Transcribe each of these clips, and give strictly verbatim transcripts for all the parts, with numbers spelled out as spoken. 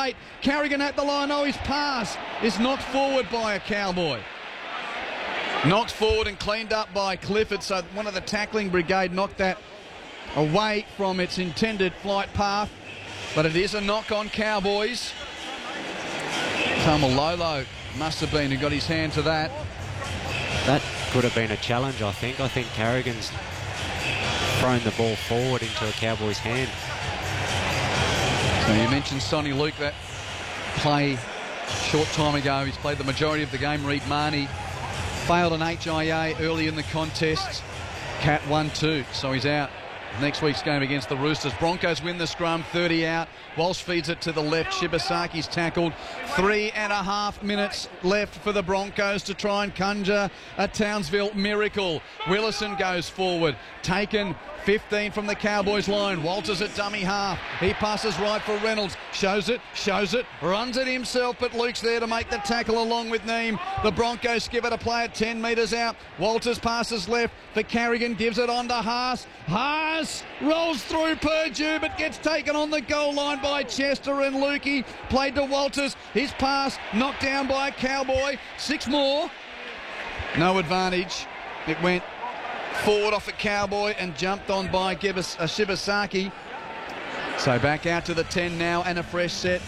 eight. Carrigan at the line. Oh, his pass is knocked forward by a Cowboy. Knocked forward and cleaned up by Clifford. So one of the tackling brigade knocked that away from its intended flight path. But it is a knock on Cowboys. Tamalolo must have been who got his hand to that. That could have been a challenge, I think. I think Carrigan's thrown the ball forward into a Cowboy's hand. So you mentioned Sonny Luke, that play a short time ago. He's played the majority of the game. Reed Marnie failed an H I A early in the contest. Cat one two, so he's out. Next week's game against the Roosters. Broncos win the scrum, thirty out. Walsh feeds it to the left. Shibasaki's tackled. Three and a half minutes left for the Broncos to try and conjure a Townsville miracle. Willison goes forward. Taken fifteen from the Cowboys line. Walters at dummy half. He passes right for Reynolds. Shows it, shows it, runs it himself, but Luke's there to make the tackle along with Neem. The Broncos give it a play at ten metres out. Walters passes left for Carrigan, gives it on to Haas. Haas rolls through Purdue, but gets taken on the goal line by Chester, and Lukey played to Walters. His pass knocked down by a Cowboy. Six more. No advantage. It went forward off a Cowboy and jumped on by Gibas, uh, Shibasaki. So back out to the ten now, and a fresh set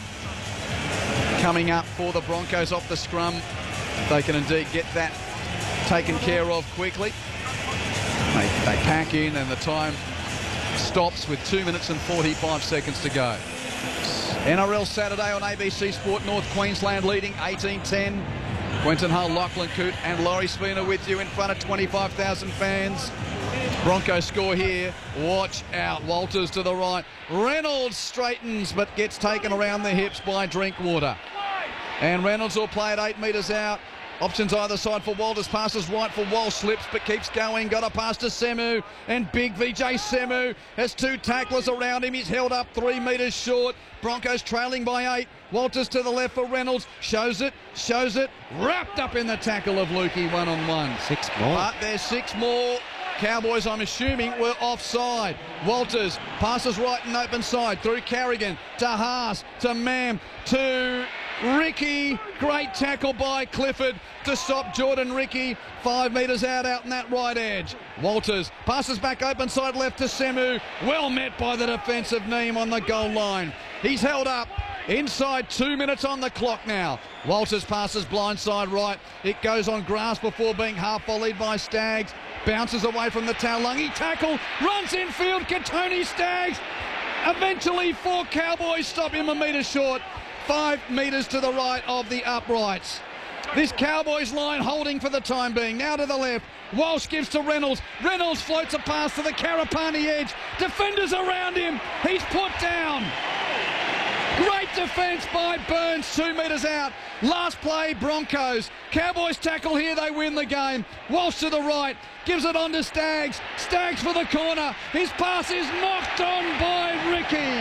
coming up for the Broncos off the scrum. They can indeed get that taken care of quickly. They, they pack in, and the time stops with two minutes and forty-five seconds to go. N R L Saturday on A B C Sport. North Queensland leading eighteen ten. Quentin Hull, Lachlan Coote and Laurie Spooner with you in front of twenty-five thousand fans. Broncos score here. Watch out. Walters to the right. Reynolds straightens but gets taken around the hips by Drinkwater. And Reynolds will play at eight metres out. Options either side for Walters. Passes right for Walsh. Slips but keeps going. Got a pass to Semu. And big V J Semu has two tacklers around him. He's held up three metres short. Broncos trailing by eight. Walters to the left for Reynolds. Shows it. Shows it. Wrapped up in the tackle of Lukey one on one. Six more. But there's six more. Cowboys, I'm assuming, were offside. Walters passes right and open side through Carrigan to Haas to Mam to Ricky. Great tackle by Clifford to stop Jordan Ricky. Five metres out, out in that right edge. Walters passes back open side left to Semu. Well met by the defensive Neem on the goal line. He's held up. Inside two minutes on the clock now. Walters passes blindside right. It goes on grass before being half volleyed by Staggs. Bounces away from the Taulungi tackle. Runs infield. Katoni Staggs. Eventually four Cowboys stop him a metre short. Five metres to the right of the uprights. This Cowboys line holding for the time being. Now to the left. Walsh gives to Reynolds. Reynolds floats a pass to the Karapani edge. Defenders around him. He's put down. Great defence by Burns, two metres out. Last play, Broncos. Cowboys tackle here, they win the game. Walsh to the right, gives it on to Staggs. Staggs for the corner. His pass is knocked on by Ricky.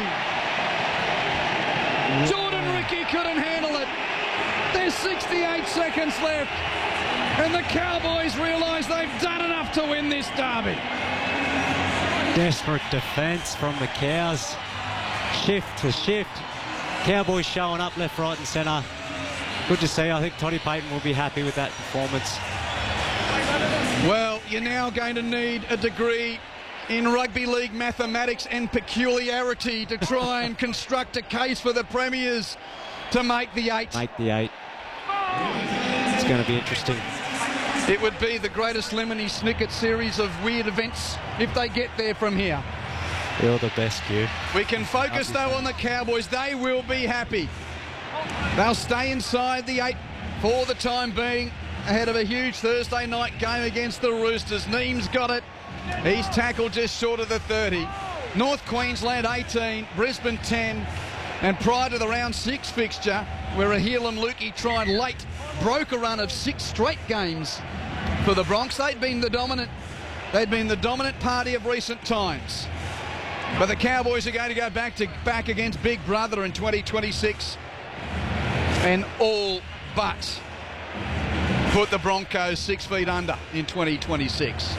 Jordan Ricky couldn't handle it. There's sixty-eight seconds left. And the Cowboys realise they've done enough to win this derby. Desperate defence from the Cows. Shift to shift. Cowboys showing up left, right and centre. Good to see. I think Toddy Payton will be happy with that performance. Well, you're now going to need a degree in rugby league mathematics and peculiarity to try and construct a case for the Premiers to make the eight. Make the eight. It's going to be interesting. It would be the greatest Lemony Snicket series of weird events if they get there from here. You're the best, you. We can focus, though, on the Cowboys. They will be happy. They'll stay inside the eight for the time being, ahead of a huge Thursday night game against the Roosters. Neem's got it. He's tackled just short of the thirty. North Queensland eighteen, Brisbane ten. And prior to the round six fixture, where Raheel and Lukey tried late, broke a run of six straight games for the Bronx. They'd been the dominant, they'd been the dominant party of recent times. But the Cowboys are going to go back to back against Big Brother in twenty twenty-six and all but put the Broncos six feet under in twenty twenty-six.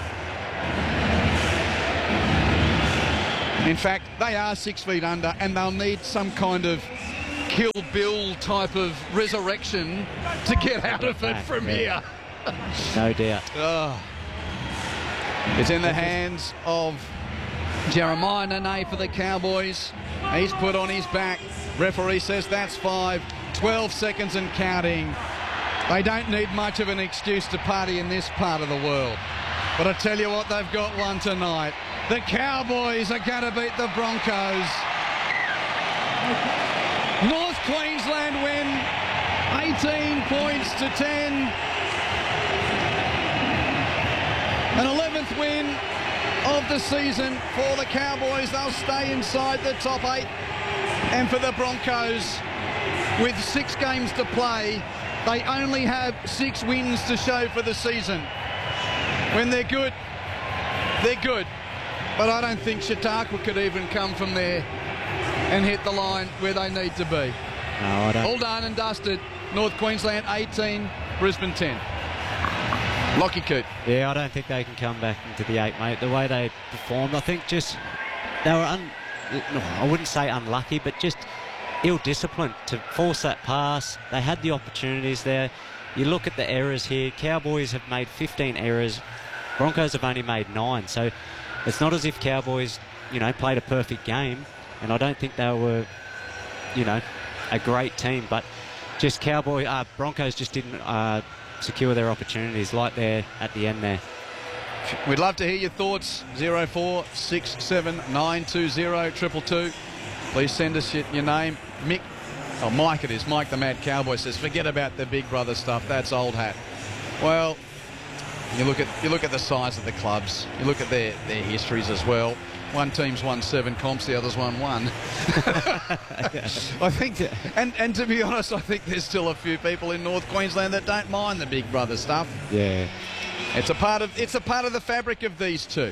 In fact, they are six feet under, and they'll need some kind of Kill Bill type of resurrection to get out of it from Yeah. here. No doubt. Oh. It's in the hands of Jeremiah Nene for the Cowboys. He's put on his back. Referee says that's five. twelve seconds and counting. They don't need much of an excuse to party in this part of the world. But I tell you what, they've got one tonight. The Cowboys are going to beat the Broncos. North Queensland win eighteen points to ten. An eleventh win of the season for the Cowboys. They'll stay inside the top eight. And for the Broncos, with six games to play, they only have six wins to show for the season. When they're good, they're good. But I don't think Chautauqua could even come from there and hit the line where they need to be. No, I don't. All done and dusted. North Queensland eighteen, Brisbane ten. Lockie Coote. Yeah, I don't think they can come back into the eight, mate. The way they performed, I think just they were, un, no, I wouldn't say unlucky, but just ill-disciplined to force that pass. They had the opportunities there. You look at the errors here. Cowboys have made fifteen errors. Broncos have only made nine. So it's not as if Cowboys, you know, played a perfect game. And I don't think they were, you know, a great team. But just Cowboy, uh, Broncos just didn't uh, secure their opportunities like there at the end there. We'd love to hear your thoughts. zero four six seven nine two zero two two. Please send us your, your name. Mick, oh, Mike it is. Mike the Mad Cowboy says, forget about the Big Brother stuff. That's old hat. Well, you look at you look at the size of the clubs. You look at their, their histories as well. One team's won seven comps, the other's won one. I think, and, and to be honest, I think there's still a few people in North Queensland that don't mind the Big Brother stuff. Yeah. It's a part of it's a part of the fabric of these two.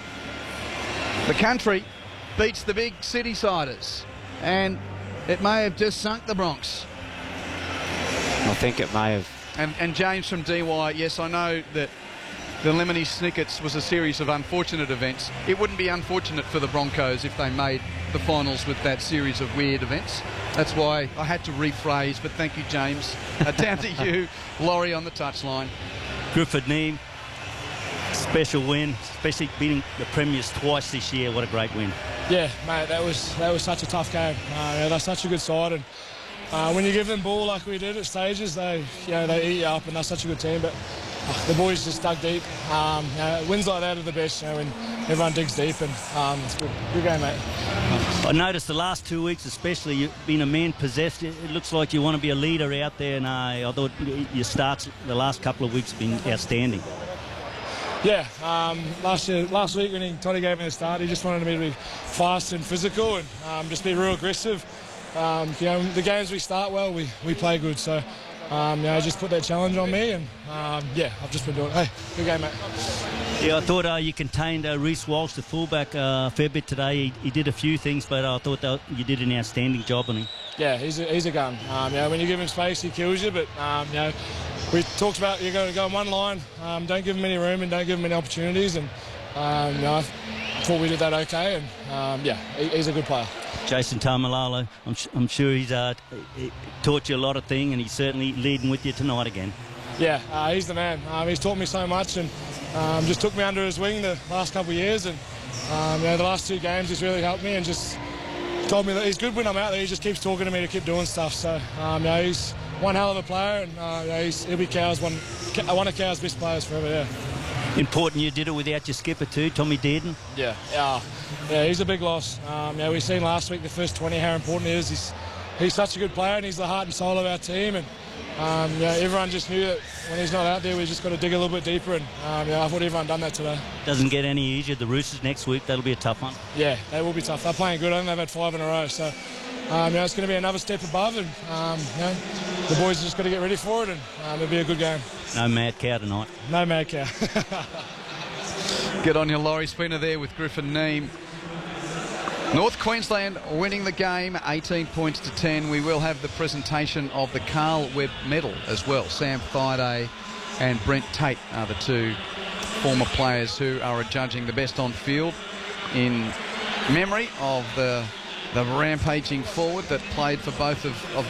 The country beats the big city-siders, and it may have just sunk the Bronx. I think it may have. And, and James from D Y, yes, I know that the Lemony Snickets was a series of unfortunate events. It wouldn't be unfortunate for the Broncos if they made the finals with that series of weird events. That's why I had to rephrase, but thank you, James. Uh, down to you, Laurie on the touchline. Griffith Neame, special win, especially beating the Premiers twice this year. What a great win. Yeah, mate, that was that was such a tough game. Uh, yeah, they're such a good side, and uh, when you give them ball like we did at stages, they you know they eat you up, and they're such a good team. But uh, the boys just dug deep. Um, you know, wins like that are the best. You know, when everyone digs deep, and um, it's good. Good game, mate. I noticed the last two weeks, especially, you've been a man possessed. It looks like you want to be a leader out there, and uh, I thought your starts the last couple of weeks have been outstanding. Yeah, um, last year, last week when he, Toddy gave me a start, he just wanted me to be fast and physical and um, just be real aggressive. Um, you know, the games we start well, we, we play good. So, um, you know, just put that challenge on me, and um, yeah, I've just been doing it. Hey, good game, mate. Yeah, I thought uh, you contained uh, Reece Walsh, the fullback, uh, a fair bit today. He, he did a few things, but I thought that you did an outstanding job on him. Yeah, he's a, he's a gun. Um, you know, when you give him space, he kills you. But um, you know, we talked about you're going to go in one line. Um, don't give him any room and don't give him any opportunities. And um, you know, I thought we did that okay. And um, yeah, he, he's a good player. Jason Tamalalo, I'm, I'm sure he's uh, he taught you a lot of things, and he's certainly leading with you tonight again. Yeah, uh, he's the man. Um, he's taught me so much, and um, just took me under his wing the last couple of years. And um, you know, the last two games, he's really helped me and just told me that he's good when I'm out there. He just keeps talking to me to keep doing stuff. So um, you know, he's one hell of a player, and uh, you know, he's, he'll be Cow's one, one of Cow's best players forever. Yeah. Important you did it without your skipper too, Tommy Dearden. Yeah, yeah, yeah. He's a big loss. Um, you know, we've seen last week the first twenty how important he is. He's he's such a good player, and he's the heart and soul of our team. And um, you know, everyone just knew that when he's not out there, we just got to dig a little bit deeper. And um, you know, I thought everyone done that today. Doesn't get any easier. The Roosters next week, that'll be a tough one. Yeah, they will be tough. They're playing good. I think they've had five in a row. So um, you know, it's going to be another step above, and um, you know, the boys just got to get ready for it, and um, it'll be a good game. No mad cow tonight. No mad cow. Good on you, Laurie Spina there with Griffith Neame. North Queensland winning the game, eighteen points to ten. We will have the presentation of the Carl Webb medal as well. Sam Thaiday and Brent Tate are the two former players who are judging the best on field in memory of the the rampaging forward that played for both of, of